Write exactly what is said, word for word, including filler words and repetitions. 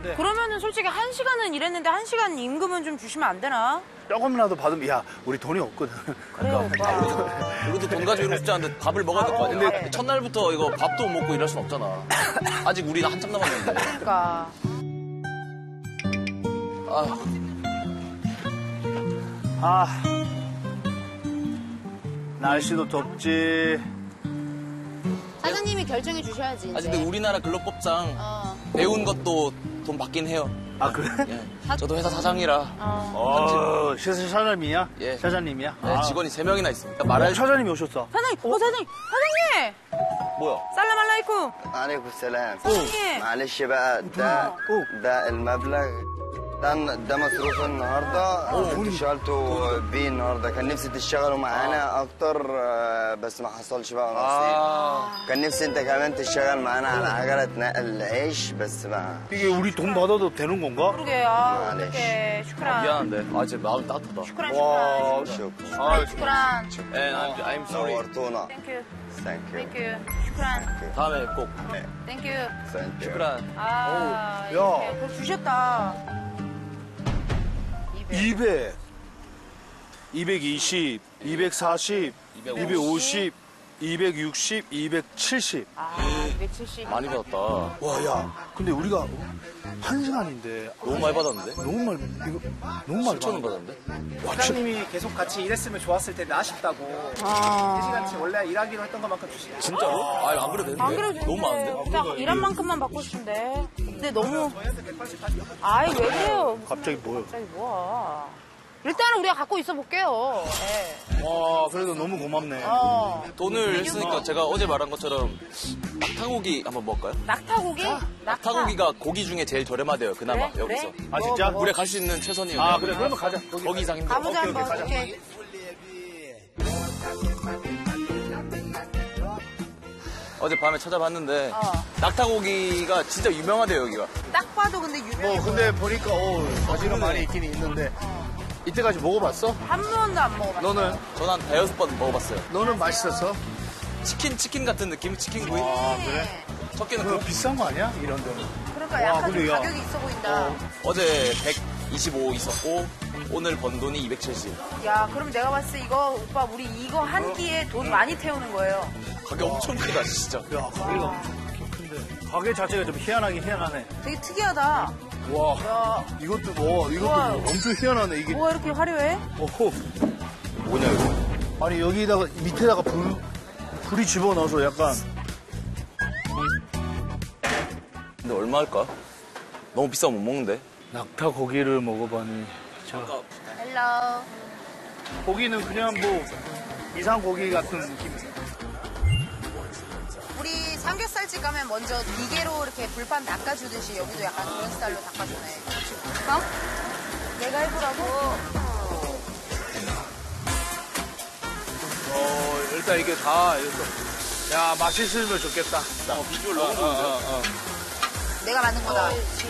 돼. 그러면은 솔직히 한 시간은 일했는데 한 시간 임금은 좀 주시면 안 되나? 조금이라도 받으면, 야, 우리 돈이 없거든. 그래, 오빠. 우리도 돈 가지고 이러고 싶지 않은데 밥을 먹어야 될 거 아니야. 근데 첫날부터 이거 밥도 못 먹고 일할 순 없잖아. 아직 우리는 한참 남았는데. 그러니까. 아, 아, 날씨도 덥지. 사장님이 결정해 주셔야지. 아직 근데 우리나라 근로법상 어. 배운 것도 돈 받긴 해요. 아, 그래? 예. 저도 회사 사장이라. 어. 어, 회사 사장님이야? 예. 사장님이야? 네, 아. 직원이 세 명이나 있습니다. 어, 말할 사장님이 오셨어. 사장님, 어, 사장님, 사장님! 뭐야? 살람 알라이쿰. عليكم السلام 사장님. معلش بقى ده ده المبلغ ده ده مصروف النهارده انتوا اشتغلتوا بيه النهارده كان نفسي تشتغلوا معانا اكتر آه، بس ما حصلش بقى نصيب كان نفسي انت كمان تشتغل معانا على عجله تنقل عيش بس ما 이게 우리 돈 받아도 되는 건가? 그러게, 아, 아, 네. 어떡해. 슈크란. 미안한데. 아, 진짜 마음이 따뜻하다. 슈크란, 와, 슈크란. شكرا 아, 슈크란. And I'm, I'm sorry. نورتونا 땡큐, ثانك يو 땡큐. 슈크란, 다음에 꼭. 땡큐. ثانك يو 슈크란. 아, 야. 이렇게 그거 주셨다. 이백, 이백이십, 이백사십, 이백오십, 이백육십, 이백칠십. 아, 이백칠십. 많이 받았다. 와, 야, 근데 우리가 한 시간인데 너무 많이 받았는데? 너무 많이, 이거 너무 많이 칠천 원 받아. 받았는데? 사장님이 계속 같이 일했으면 좋았을 텐데 아쉽다고. 아. 네 시간치 원래 일하기로 했던 것만큼 주시네. 진짜로? 아, 안 그래도 되는데? 안 그래도 너무 많은데? 진짜 일한 만큼만 받고 싶은데. 근데 너무. 아이, 왜 그래요? 갑자기 뭐야? 갑자기 뭐야. 일단은 우리가 갖고 있어 볼게요. 네. 와, 그래도 너무 고맙네. 어. 돈을 쓰니까 제가 어제 말한 것처럼 낙타고기 한번 먹을까요? 낙타고기? 낙타고기가 고기 중에 제일 저렴하대요, 그나마 그래? 여기서. 그래? 아, 진짜? 물에 갈 수 있는 최선이에요. 아, 그래, 그러면 가자. 거기 거기 이상 힘들어. 가보자, 오케이, 오케이, 한번. 가자. 오케이. 어젯밤에 찾아봤는데 어. 낙타고기가 진짜 유명하대요, 여기가. 딱 봐도 근데 유명해. 뭐, 근데 보니까, 어, 사실은 많이 있긴 있는데. 이때까지 먹어봤어? 한 번도 안 먹어봤어. 너는? 저는 한 대여섯 번 먹어봤어요. 너는 맛있었어? 치킨, 치킨 같은 느낌? 치킨구이? 아, 그래? 첫끼는 그거 그, 비싼 거 아니야? 이런 데는. 그러니까 와, 약간 근데 좀 야. 가격이 있어 보인다. 어제 백이십오 있었고 오늘 번 돈이 이백칠십. 야, 그럼 내가 봤을 때 이거, 오빠, 우리 이거 한 끼에 돈 많이 태우는 거예요. 가격 엄청 크다, 진짜. 야, 가게가 엄청 큰데. 가게 자체가 좀 희한하긴 희한하네. 되게 특이하다. 와, 야, 이것도 뭐, 이것도 우와. 뭐 엄청 희한하네, 이게. 뭐가 이렇게 화려해? 어허. 뭐냐, 이거. 아니, 여기다가, 밑에다가 불, 불이 집어넣어서 약간. 근데 얼마 할까? 너무 비싸면 못 먹는데. 낙타 고기를 먹어봐니. 자, 헬로. 고기는 그냥 뭐, 이상 고기 같은 느낌이야. 우리 삼겹살집 가면 먼저 기계로 이렇게 불판 닦아주듯이 여기도 약간 그런 스타일로 닦아주네. 어? 내가 해보라고? 어, 일단 이게 다, 이렇게. 야, 맛있으면 좋겠다. 어, 비주얼 너무 좋은데? 내가 만든 거다.